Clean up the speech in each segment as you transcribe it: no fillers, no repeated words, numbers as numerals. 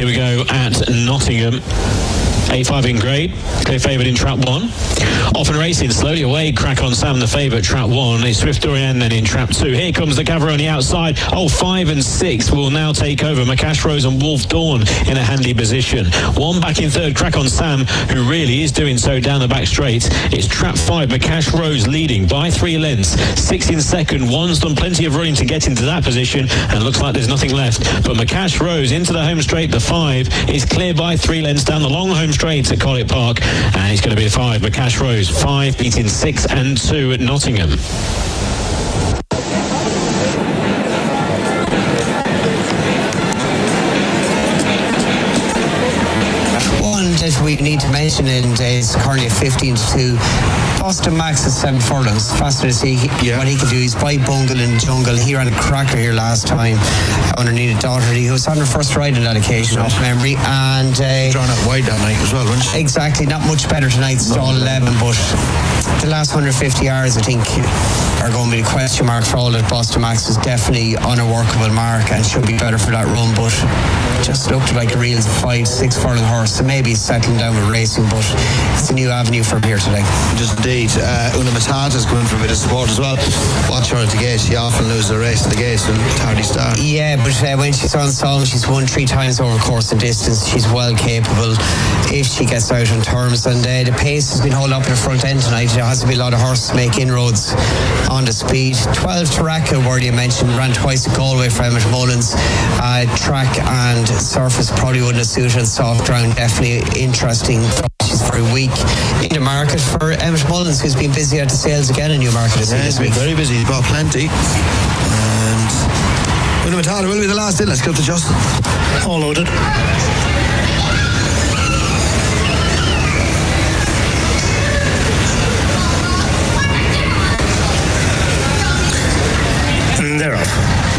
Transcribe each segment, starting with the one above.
Here we go at Nottingham. A5 in grey, clear favourite in trap 1. Off and racing, slowly away, Crack on Sam, the favourite, trap 1. It's Swift Dorian then in trap 2. Here comes the Cavalry on the outside. 5 and 6 will now take over. Macash Rose and Wolf Dawn in a handy position. 1 back in third, Crack on Sam, who really is doing so down the back straight. It's trap 5, Macash Rose leading by 3 lengths. 6 in second. 1's done plenty of running to get into that position, and looks like there's nothing left. But Macash Rose into the home straight. The 5 is clear by 3 lengths down the long home straight at Collitt Park, and it's going to be the 5, Macash Rose. 5 beating 6 and 2 at Nottingham. One that we need to mention is currently 15-2. Boston Max is 7 furlongs. Faster to see what he can do. He's by Bungle and Jungle. He ran a cracker here last time underneath Doherty, who was on her first ride on that occasion, off memory. And drawn out wide that night as well, wasn't she? Exactly. Not much better tonight. Stall 11, but the last 150 yards, I think, are going to be the question mark for all that. Boston Max is definitely on a workable mark and should be better for that run, but just looked like a real 5-6 furlong horse. So maybe he's settling down with racing, but it's a new avenue for him here today. Just indeed. Una Matata's going for a bit of support as well. Watch her at the gate. She often loses the race at the gate and tardy start. Yeah, but when she's on song, she's won 3 times over course and distance. She's well capable if she gets out on terms, and the pace has been held up in the front end tonight. There has to be a lot of horses make inroads on the speed. 12 Taraka, where you mentioned, ran twice at Galway for Emmett Mullins. Track and surface probably wouldn't have suited. Soft ground definitely interesting. She's very weak in the market for Emmett Mullins, who's been busy at the sales again in Newmarket this week. Very busy. He's bought plenty. And Una Matata will be the last in. Let's go to Justin. All loaded. And they're off.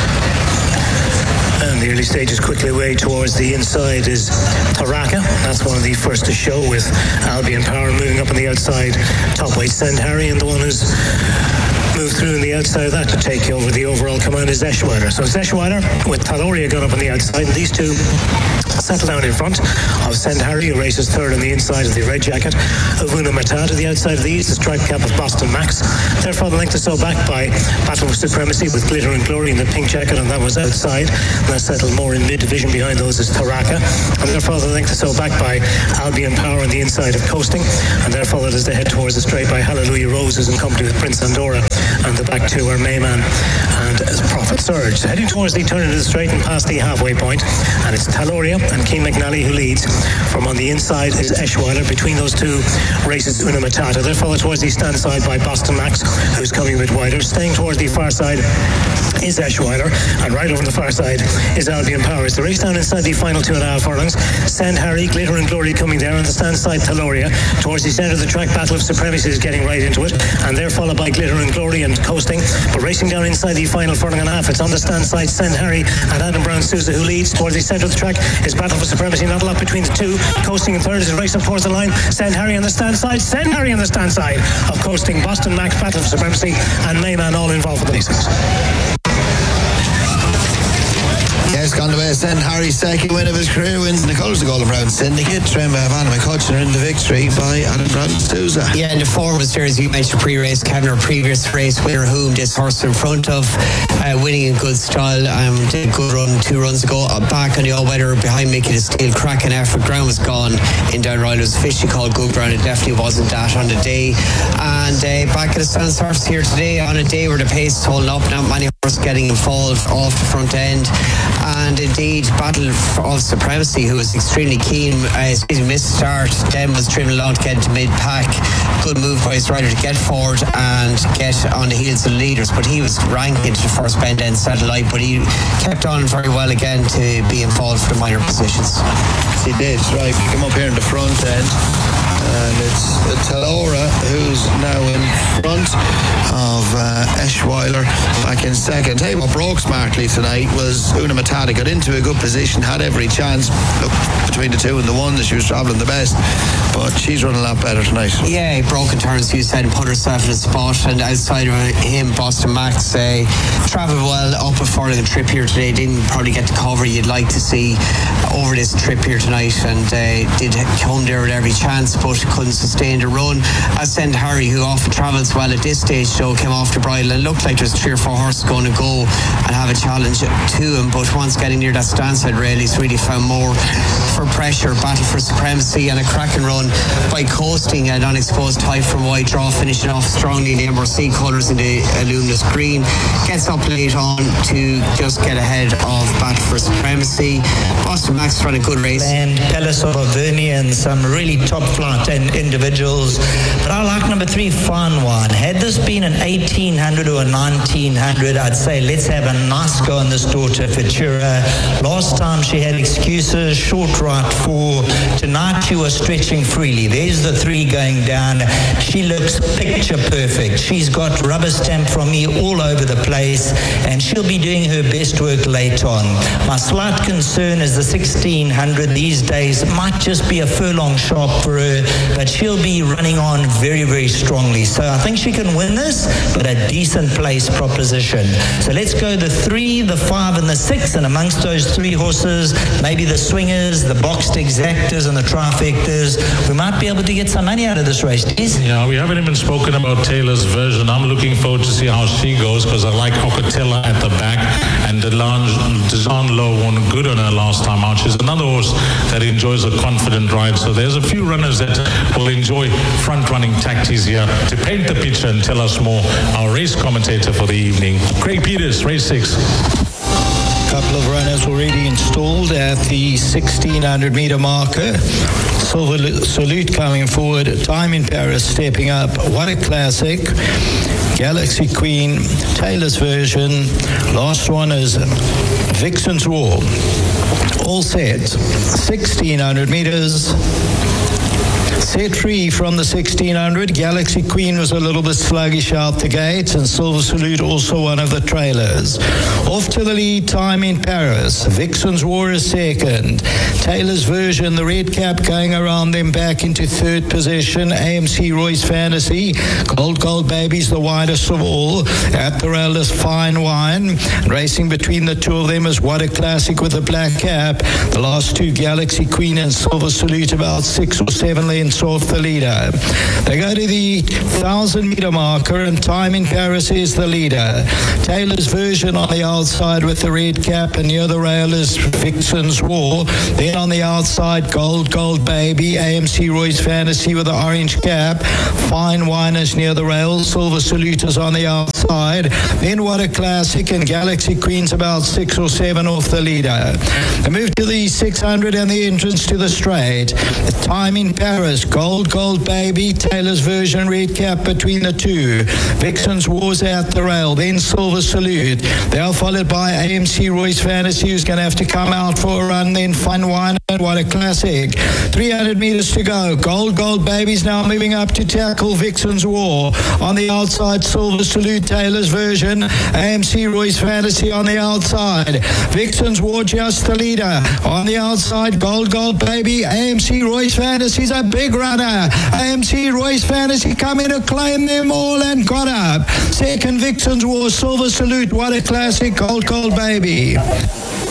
And the early stages quickly away towards the inside is Taraka. That's one of the first to show, with Albion Power moving up on the outside. Top weight Send Harry, and the one who's moved through on the outside of that to take over the overall command is Eschweiler. So it's Eschweiler with Taloria going up on the outside, and these two settle down in front of Send Harry, who races third on the inside of the red jacket of Una Matata. The outside of these, the striped cap of Boston Max. Therefore, the length or so back by Battle of Supremacy with Glitter and Glory in the pink jacket, and that was outside. And that settled more in mid-division behind those is Taraka. And therefore, the length or so back by Albion Power on the inside of Coasting. And therefore, that as they head towards the straight by Hallelujah Roses in company with Prince Andorra. And the back two are Mayman and Prophet Surge. Heading towards the turn into the straight and past the halfway point. And it's Taloria and Keen McNally who leads. From on the inside is Eschweiler. Between those two races Una Matata. They're followed towards the stand side by Boston Max, who's coming a bit wider. Staying towards the far side is Eschweiler, and right over on the far side is Albion Powers. The race down inside the final 2.5 furlongs. Send Harry, Glitter and Glory coming there on the stand side. Taloria towards the centre of the track. Battle of Supremacy is getting right into it, and they're followed by Glitter and Glory and Coasting. But racing down inside the final furlong and a half, it's on the stand side Send Harry and Adam Brown Sousa who leads. Towards the centre of the track is Battle for Supremacy. Not a lot between the two. Coasting in third is racing towards the line. Send Harry on the stand side. Send Harry on the stand side of Coasting. Boston Max, Battle for Supremacy, and Mayman all involved for the races. Yes, gone the way. Send Harry, second win of his career, wins in the colours of Golden Brown Syndicate. Trained by Havana McCutcheon in the victory by Adam Brown Sousa. Yeah, in the form series you mentioned pre-race, Kevin, our previous race winner, whom this horse in front of, winning in good style. Did a good run 2 runs ago. Back on the all-weather behind Mickey the Steel. Cracking effort. Ground was gone in Downroyal. It was officially called good ground. It definitely wasn't that on the day. And back at the stand surface here today on a day where the pace is holding up. Not many horses getting involved off the front end. And indeed, Battle of Supremacy, who was extremely keen, missed start, then was driven along to get into mid-pack. Good move by his rider to get forward and get on the heels of the leaders, but he was ranking into the first bend end satellite, but he kept on very well again to be involved for the minor positions. He did, right. He came up here in the front end. and it's Talora who's now in front of Eschweiler back in second. Hey, what broke smartly tonight was Una Matata got into a good position, had every chance. Look, between the two and the one, that she was travelling the best, but she's running a lot better tonight. Yeah, broken turns, you said, and put herself in a spot, and outside of him, Boston Max travelled well up a further trip here today. Didn't probably get the cover you'd like to see over this trip here tonight, and did come there at every chance, but couldn't sustain the run. As Send Harry, who often travels well at this stage, though, came off the bridle and looked like there's 3 or 4 horses going to go and have a challenge to him, but once getting near that standside rail, he's really found more for pressure, battle for supremacy, and a cracking run by coasting an unexposed type from White Draw, finishing off strongly in the MRC colours in the luminous green. Gets up late on to just get ahead of battle for supremacy. Boston Max ran a good race. And Palace of Auvergne and some really top flight individuals. But I like number 3, Fine Wine. Had this been an 1800 or a 1900, I'd say let's have a nice go on this daughter Futura. Last time she had excuses, short right 4. Tonight she was stretching freely. There's the 3 going down. She looks picture perfect. She's got rubber stamp from me all over the place, and she'll be doing her best work late on. My slight concern is the 1600 these days. It might just be a furlong sharp for her, but she'll be running on very, very strongly. So I think she can win this, but a decent place proposition. So let's go the 3, the 5 and the 6, and amongst those 3 horses, maybe the swingers, the boxed exactors and the trifectas, we might be able to get some money out of this race. Yeah, we haven't even spoken about Taylor's Version. I'm looking forward to see how she goes, because I like Ocatella at the back, and Dejan Lowe won good on her last time out. She's another horse that enjoys a confident ride. So there's a few runners that will enjoy front-running tactics here. To paint the picture and tell us more, our race commentator for the evening, Craig Peters, race 6. Couple of runners already installed at the 1600 meter marker. Silver Salute coming forward, Time in Paris stepping up. What a classic. Galaxy Queen, Taylor's Version. Last one is Vixen's War. All set. 1600 meters. Set free from the 1600. Galaxy Queen was a little bit sluggish out the gate, and Silver Salute also one of the trailers. Off to the lead, Time in Paris. Vixen's War is second. Taylor's Version, the red cap, going around them back into third position. AMC Roy's Fantasy. Gold Baby's the widest of all. At the rail is Fine Wine. Racing between the 2 of them is What a Classic with a black cap. The last 2, Galaxy Queen and Silver Salute, about 6 or 7 lengths off the leader. They go to the 1000 meter marker, and Time in Paris is the leader. Taylor's Version on the outside with the red cap, and near the rail is Vixen's War. Then on the outside, Gold Baby, AMC Roy's Fantasy with the orange cap. Fine Wine is near the rail. Silver Salute is on the outside. Then What a Classic, and Galaxy Queen's about 6 or 7 off the leader. They move to the 600 and the entrance to the straight. Time in Paris, Gold Baby, Taylor's Version, red cap between the 2. Vixen's War's at the rail, then Silver Salute. They are followed by AMC Roy's Fantasy, who's going to have to come out for a run, then Fun Wine and What a Classic. 300 meters to go. Gold Baby's now moving up to tackle Vixen's War. On the outside, Silver Salute, Taylor's Version, AMC Roy's Fantasy on the outside. Vixen's War just the leader. On the outside, Gold Baby, AMC Roy's Fantasy's a big runner. AMC Roy's Fantasy coming to claim them all and got up. Second, Vixen's War, Silver Salute, What a Classic, Gold Baby.